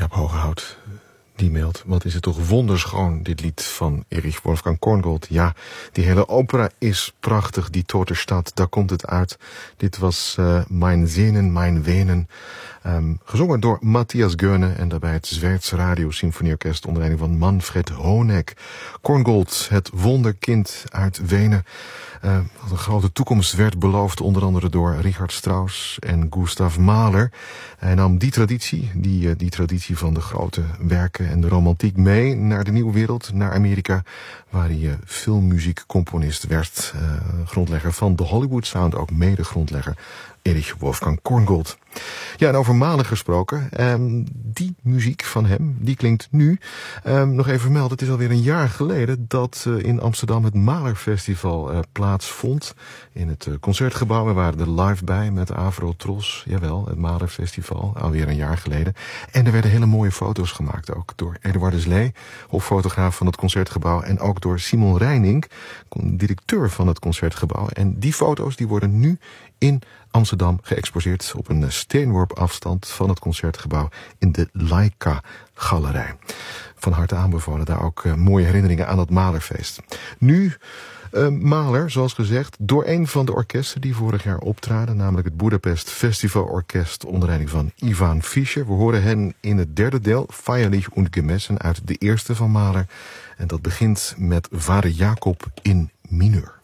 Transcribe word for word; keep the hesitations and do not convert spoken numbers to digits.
Jaap Hogehout, die mailt: wat is het toch wonderschoon, dit lied van Erich Wolfgang Korngold. Ja, die hele opera is prachtig, die Tote Stad, daar komt het uit. Dit was uh, Mein Sehnen, Mein Wenen. Um, gezongen door Matthias Göne en daarbij het Zweedse Radio Symfonieorkest onder leiding van Manfred Honeck. Korngold, het wonderkind uit Wenen. Uh, wat een grote toekomst werd beloofd, onder andere door Richard Strauss en Gustav Mahler. Hij nam die traditie, die, die traditie van de grote werken en de romantiek mee naar de nieuwe wereld, naar Amerika, waar hij uh, filmmuziekcomponist werd. Uh, grondlegger van de Hollywood Sound, ook mede-grondlegger Erich Wolfgang Korngold. Ja, en over Mahler gesproken. Um, die muziek van hem, die klinkt nu. Um, nog even vermelden, het is alweer een jaar geleden dat uh, in Amsterdam het Mahler Festival uh, plaatsvond. In het uh, Concertgebouw. We waren er live bij met Avro Tros. Jawel, het Mahler Festival. Alweer een jaar geleden. En er werden hele mooie foto's gemaakt ook door Eduardus Lee, hoffotograaf van het Concertgebouw. En ook door Simon Reining, directeur van het Concertgebouw. En die foto's die worden nu in Amsterdam geëxposeerd op een steenworp afstand van het Concertgebouw in de Laika-galerij. Van harte aanbevolen, daar ook uh, mooie herinneringen aan het Mahlerfeest. Nu uh, Mahler, zoals gezegd, door een van de orkesten die vorig jaar optraden, namelijk het Budapest Festival Orkest onder leiding van Ivan Fischer. We horen hen in het derde deel, Feierlich und Gemessen, uit de eerste van Mahler. En dat begint met Vader Jacob in mineur.